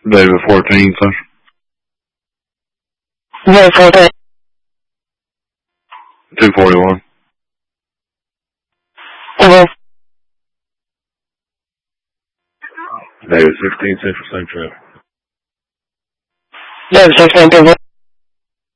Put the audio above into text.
David 14, sir. David 14. 241. Okay. David 16, Central Same Traffic. David 16,